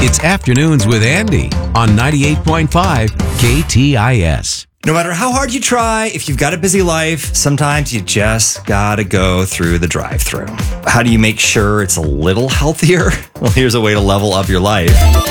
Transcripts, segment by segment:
It's Afternoons with Andy on 98.5 KTIS. No matter how hard you try, if you've got a busy life, sometimes you just gotta go through the drive-thru. How do you make sure it's a little healthier? Well, here's a way to level up your life.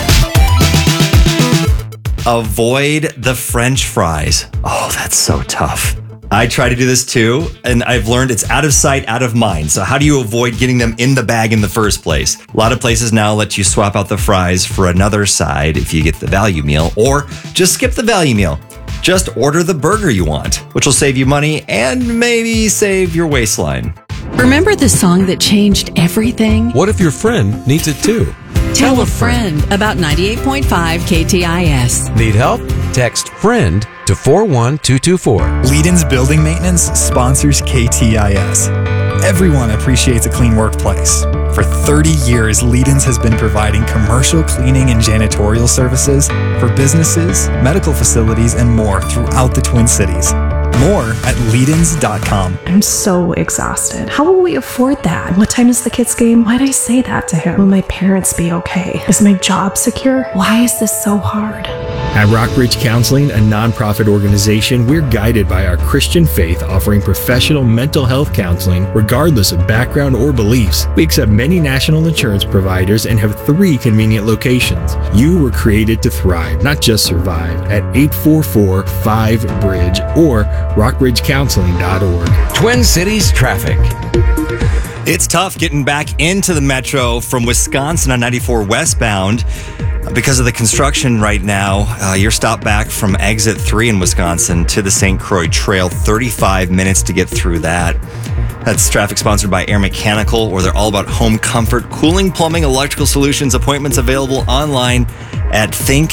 Avoid the French fries. Oh, that's so tough. I try to do this too, and I've learned it's out of sight, out of mind. So how do you avoid getting them in the bag in the first place? A lot of places now let you swap out the fries for another side if you get the value meal, or just skip the value meal. Just order the burger you want, which will save you money and maybe save your waistline. Remember the song that changed everything? What if your friend needs it too? Tell a friend about 98.5 KTIS. Need help? Text FRIEND to 41224. Leedon's Building Maintenance sponsors KTIS. Everyone appreciates a clean workplace. For 30 years, Leedon's has been providing commercial cleaning and janitorial services for businesses, medical facilities, and more throughout the Twin Cities. More at Leedons.com. I'm so exhausted. How will we afford that? What time is the kids' game? Why'd I say that to him? Will my parents be okay? Is my job secure? Why is this so hard? At Rockbridge Counseling, a nonprofit organization, we're guided by our Christian faith, offering professional mental health counseling regardless of background or beliefs. We accept many national insurance providers and have 3 convenient locations. You were created to thrive, not just survive, at 844-5-BRIDGE or rockbridgecounseling.org. Twin Cities traffic. It's tough getting back into the metro from Wisconsin on 94 westbound. Because of the construction right now, you're stopped back from exit 3 in Wisconsin to the St. Croix Trail, 35 minutes to get through that. That's traffic sponsored by Air Mechanical, where they're all about home comfort, cooling, plumbing, electrical solutions. Appointments available online at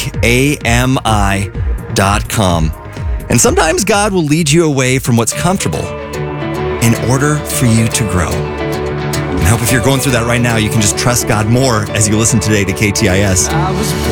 thinkami.com. And sometimes God will lead you away from what's comfortable in order for you to grow. I hope if you're going through that right now, you can just trust God more as you listen today to KTIS.